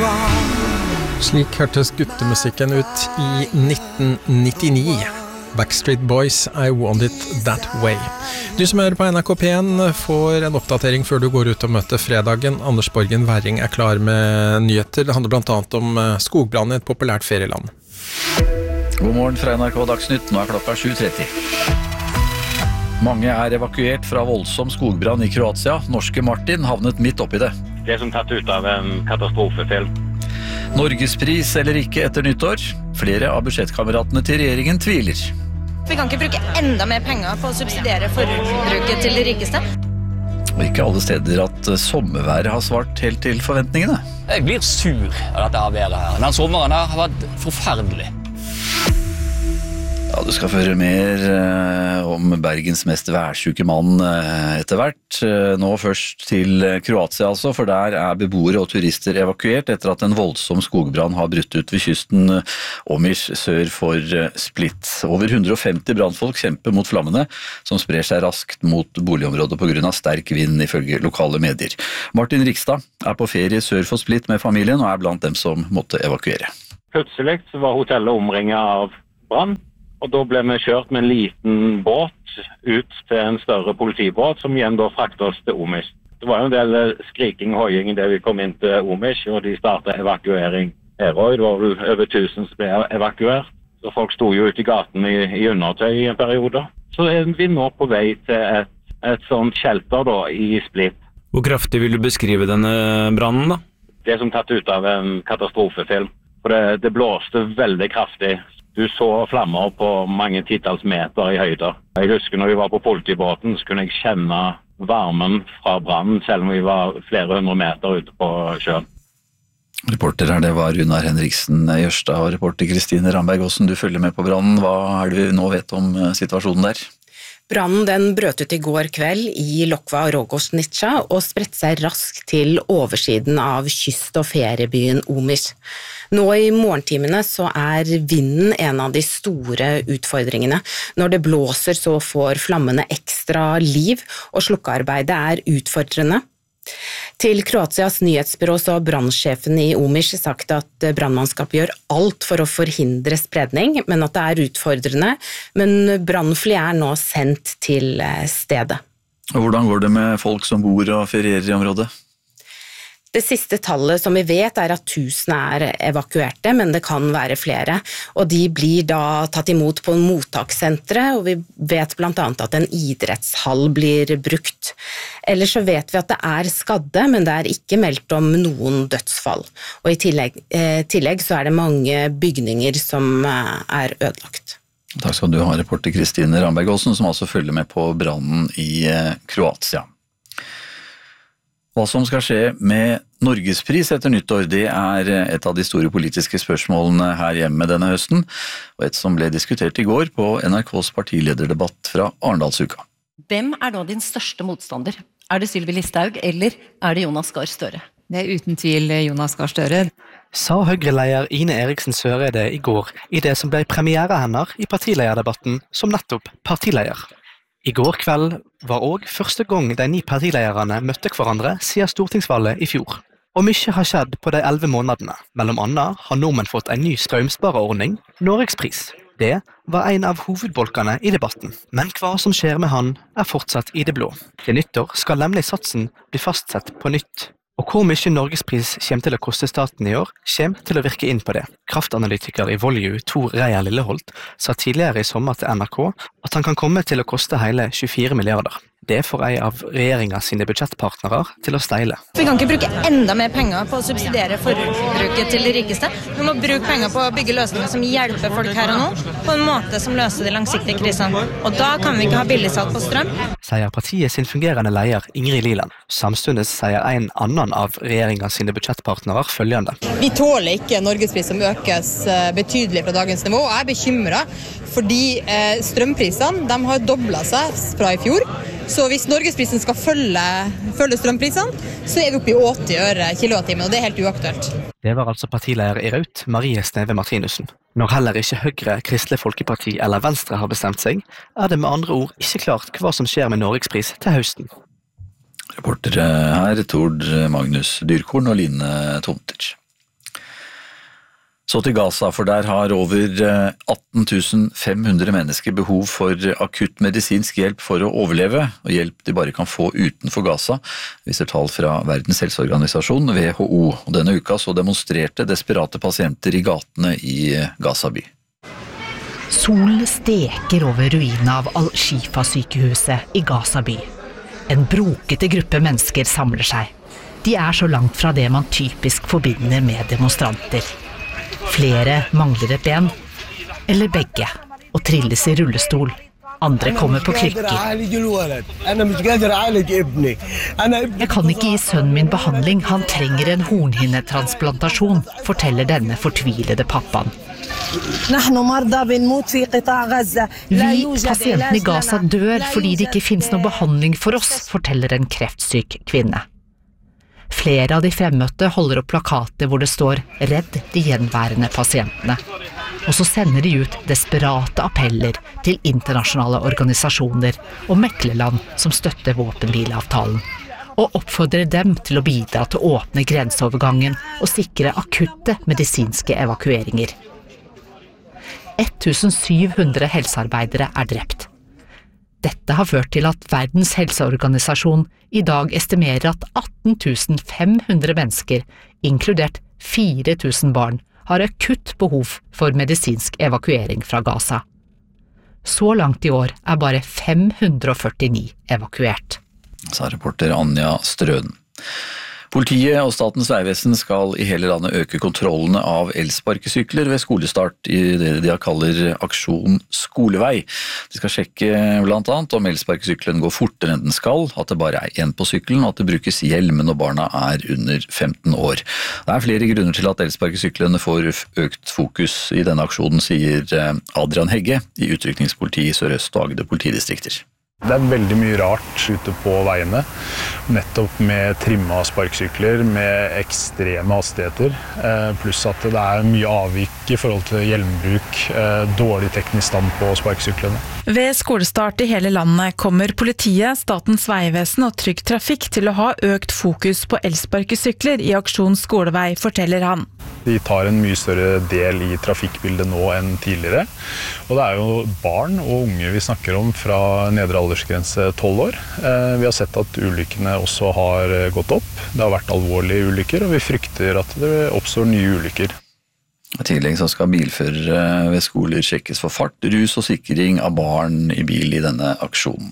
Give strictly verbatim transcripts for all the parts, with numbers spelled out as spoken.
Slik hørtes guttemusikken ut i nitten nittini. Backstreet Boys, I Want It That Way. Du som hører på N R K P en får en oppdatering før du går ut og møter fredagen. Anders Borgen Werring er klar med nyheter. Det handler blant annet om skogbrann i et populært ferieland. God morgen fra N R K Dagsnytt, nå er klokka sju tretti. Mange er evakuert fra voldsom skogbrann i Kroatia. Norske Martin havnet midt oppi det. Det er som tatt ut av en katastrofefilm. Norgespris eller ikke etter nyttår. Flere av budsjettkameratene til regjeringen tviler. Vi kan ikke bruke enda mer penger på å subsidiere forbruket til de rikeste. Og ikke alle steder at sommerværet har svart helt til forventningene. Jeg blir sur av dette her været her. Den sommeren her har vært forferdelig. Ja, du skal få høre mer eh, om Bergens mest værsyke mann eh, etter hvert. Eh, nå først til Kroatia altså, for der er beboere og turister evakuert etter at en voldsom skogbrann har brutt ut ved kysten eh, Omiš sør for eh, Split. Over hundre og femti brannfolk kjemper mot flammene, som sprer seg raskt mot boligområdet på grunn av sterk vind ifølge lokale medier. Martin Rikstad er på ferie sør for Split med familien og er blant dem som måtte evakuere. Plutselig så var hotellet omringet av brann. Og da ble vi kjørt med en liten båt ut til en større politibåt, som igjen da fraktet oss til Omiš. Det var jo en del skriking og høying da vi kom inn til Omiš, og de startet evakuering her også. Det var vel over tusen som ble evakuert. Så folk stod jo ute i gaten i, i undertøy i en periode. Så er vi nå på vei til et, et sånt shelter da, i Split. Hvor kraftig vil du beskrive denne brannen da? Det er som tatt ut av en katastrofefilm. For det, det blåste veldig kraftig. Du så flammer på mange titalls meter i høyde. Jeg husker når vi var på politibåten, så kunne jeg kjenne varmen fra brannen, selv om vi var flere hundre meter ute på sjøen. Reporter her, det var Runar Henriksen Jørstad og reporter Kristine Ramberg. Hvordan du følger med på brannen? Hva er det vi nå vet om situasjonen der? Brannen den brøt ut i går kveld i Lokva Rogosnica og spredte seg raskt til oversiden av kyst- og feriebyen Omiš. Nå i morgentimene så er vinden en av de store utfordringene. Når det blåser så får flammene ekstra liv, og slukkearbeidet er utfordrende. Til Kroatias nyhetsbyrå så har brannsjefen i Omiš sagt at brannmannskapet gjør alt for å forhindre spredning, men at det er utfordrende, men brannfly er nå sendt til stedet. Og hvordan går det med folk som bor og ferierer i området? Det siste tallet som vi vet er at tusen er evakuerte, men det kan være flere, og de blir da tatt imot på mottakssentre, og vi vet blant annet at en idrettshall blir brukt. Ellers så vet vi at det er skadde, men det er ikke meldt om noen dødsfall, og i tillegg, eh, tillegg så er det mange bygninger som eh, er ødelagt. Takk skal du ha, reporter Kristine Ramberg Aasen, som altså følger med på brannen i eh, Kroatia. Hva som skal skje med Norgespris etter nyttår, det er et av de store politiske spørsmålene her hjemme denne høsten, og et som ble diskutert i går på N R K's partilederdebatt fra Arendalsuka. Hvem er da din største motstander? Er det Sylvi Listhaug, eller er det Jonas Gahr Støre? Det er uten tvil Jonas Gahr Støre. Sa Høyre-leder Ine Eriksen Søreide i går i det som ble premiere hennes i partilederdebatten som nettopp partileder. I går kveld var også første gang de ni partilederne møtte hverandre siden stortingsvalget i fjor. Og mye har skjedd på de elleve månedene. Mellom annet har nordmenn fått en ny strømspareordning, Norgespris. Det var en av hovedbolkene i debatten. Men hva som skjer med han er fortsatt i det blå. Til nyttår skal nemlig satsen bli fastsett på nytt. Og hvor mye Norgespris kommer til å koste staten i år, kommer til å virke inn på det. Kraftanalytiker i Volue, Tor Reier Lilleholt, sa tidligere i sommer til N R K at han kan komme til å koste hele tjuefire milliarder. Det får en av regjeringens sine budsjettpartnere til å steile. Vi kan ikke bruke enda mer penger på å subsidiere forbruket til de rikeste. Vi må bruke penger på å bygge løsninger som hjelper folk her og nå, på en måte som løser de langsiktige krisene. Og da kan vi ikke ha billigsalg på strøm. Sier partiet sin fungerende leder Ingrid Liland. Samtidig sier en annen av regjeringens sine budsjettpartnere følgende. Vi tåler ikke Norgespris som økes betydelig fra dagens nivå, og jeg er bekymret fordi strømprisene de har doblet seg fra i fjor. Så hvis Norgesprisen skal følge, følge strømprisene, så er vi oppe i åtti øre kilowattimen, og det er helt uaktuelt. Det var altså partileder i Raut, Marie Sneve Martinussen. Når heller ikke Høyre, Kristelig Folkeparti eller Venstre har bestemt seg, er det med andre ord ikke klart hva som skjer med Norgespris til høsten. Reportere her, Tord Magnus Dyrkorn og Line Tomtic. Så til Gaza, for der har over atten tusen fem hundre mennesker behov for akutt medisinsk hjelp for å overleve, og hjelp de bare kan få utenfor Gaza, viser tall fra Verdens helseorganisasjon, W H O. Og denne uka så demonstrerte desperate pasienter i gatene i Gaza by. Solen steker over ruinen av Al-Shifa-sykehuset i Gaza by. En brokete gruppe mennesker samler seg. De er så langt fra det man typisk forbinder med demonstranter. Flere mangler et ben, eller begge, og trilles i rullestol. Andre kommer på krykker. Jeg kan ikke gi sønnen min behandling, han trenger en hornhinnetransplantasjon, forteller denne fortvilede pappaen. Vi, pasientene i Gaza, dør fordi det ikke finnes noen behandling for oss, forteller en kreftsyk kvinne. Flere av de fremmøtte holder opp plakater hvor det står «Redd de gjenværende pasientene». Og så sender de ut desperate appeller til internasjonale organisasjoner og meklerland som støtter våpenhvileavtalen, og oppfordrer dem til å bidra til å åpne grenseovergangen og sikre akutte medisinske evakueringer. ettusen syv hundre helsearbeidere er drept. Dette har ført til at Verdens helseorganisasjon i dag estimerer at atten tusen fem hundre mennesker, inkludert fire tusen barn, har akutt behov for medisinsk evakuering fra Gaza. Så langt i år er bare fem hundre førtini evakuert. Sa reporter Anja Strøden. Politiet og Statens vegvesen skal i hele landet øke kontrollene av elsparkesykler ved skolestart i det de kaller Aksjon Skolevei. De skal sjekke blant annet om elsparkesykkelen går fortere enn den skal, at det bare er en på sykkelen, og at det brukes hjelm når barna er under femten år. Det er flere grunner til at elsparkesyklene får økt fokus i denne aksjonen, sier Adrian Hegge i Utrykningspolitiet i Sør-Øst og Agder politidistrikter. Det er veldig mye rart ute på veiene, nettopp med trimma sparksykler, med ekstreme hastigheter, pluss at det er mye avvik i forhold til hjelmbruk, dårlig teknisk stand på sparkesyklene. Ved skolestart i hele landet kommer politiet, Statens vegvesen og Trygg Trafikk til å ha økt fokus på elsparkesykler i Aksjon Skolevei, forteller han. De tar en mye større del i trafikkbildet nå enn tidligere, og det er jo barn og unge vi snakker om fra nedre aldersgrense tolv år. Vi har sett at ulykkene også har gått opp. Det har vært alvorlige ulykker, og vi frykter at det oppstår nye ulykker. I tillegg så skal bilførere ved skoler sjekkes for fart, rus og sikring av barn i bil i denne aksjonen.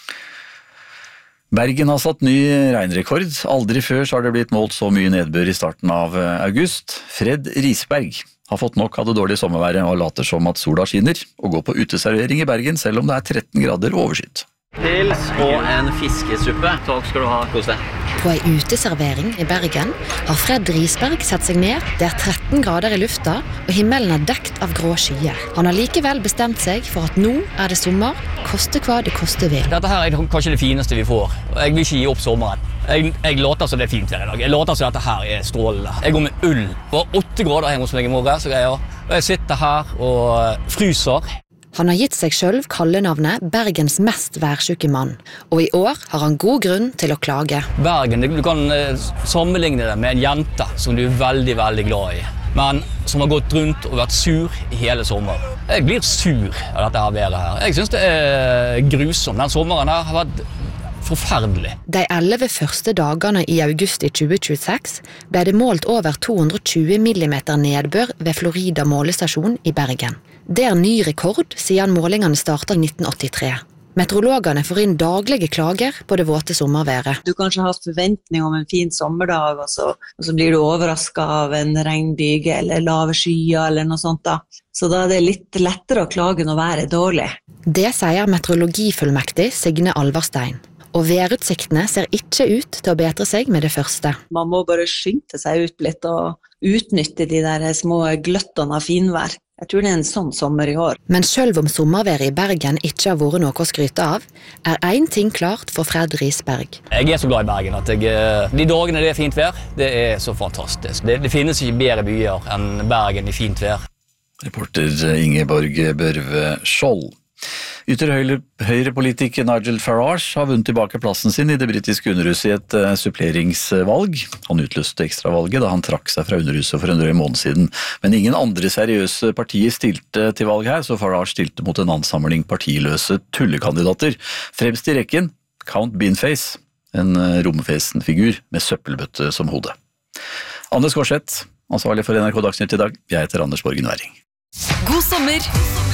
Bergen har satt ny regnrekord. Aldri før så har det blitt målt så mye nedbør i starten av august. Fred Risberg har fått nok av det dårlige sommerværet og later som at sola skinner, og går på uteservering i Bergen selv om det er tretten grader overskyet. Pils og en fiskesuppe. Takk skal du ha, kos deg. På ei uteservering i Bergen har Fred Risberg sett seg ned. Det er tretten grader i lufta, og himmelen er dekt av grå skyer. Han har likevel bestemt seg for at nå er det sommer, koste hva det koste vil. Dette her er kanskje det fineste vi får. Jeg vil ikke gi opp sommeren. Jeg, jeg låter som det er fint her i dag. Jeg låter som dette her er strålende. Jeg går med ull. Det var åtte grader hjemme hos meg i morgen, så greier. Og jeg sitter her og fryser. Han har gitt seg selv kallenavnet Bergens mest værsyke mann, og i år har han god grunn til å klage. Bergen, du kan sammenligne det med en jente som du er veldig, veldig glad i, men som har gått rundt og vært sur i hele sommer. Jeg blir sur av dette her været her. Jeg synes det er grusomt. Den sommeren her har vært forferdelig. De elleve første dagene i august i tjue tjueseks ble det målt over to hundre og tjue millimeter nedbør ved Florida målestasjon i Bergen. Det er ny rekord siden målingene startet i nitten åttitre. Meteorologene får inn daglige klager på det våte sommerværet. Du kanskje har forventning om en fin sommerdag, og så, og så blir du overrasket av en regnbyge eller lave skyer eller noe sånt da. Så da er det litt lettere å klage når været er dårlig. Det sier meteorologifullmektig Signe Alvarstein. Og værutsiktene ser ikke ut til å bedre seg med det første. Man må bare skynde seg ut litt og utnytte de der små gløttene av finvær. Jeg tror det er en sånn sommer i år. Men selv om sommerværet i Bergen ikke har vært noe å skryte av, er en ting klart for Fred Risberg. Jeg er så glad i Bergen at jeg, de dagene det er fint vær, det er så fantastisk. Det, det finnes ikke bedre byer enn Bergen i fint vær. Reporter Ingeborg Børve Skjold. Ytter høyrepolitiker Nigel Farage har vunnet tilbake plassen sin i det britiske underhuset i et uh, suppleringsvalg. Han utløste ekstravalget da han trakk seg fra underhuset for en drøy måned siden. Men ingen andre seriøse partier stilte til valg her, så Farage stilte mot en ansamling partiløse tullekandidater. Fremst i rekken, Count Beanface, en uh, romfesen figur med søppelbøtte som hode. Anders Gårdseth, ansvarlig for N R K Dagsnytt i dag. Jeg heter Anders Borgen Werring. God sommer!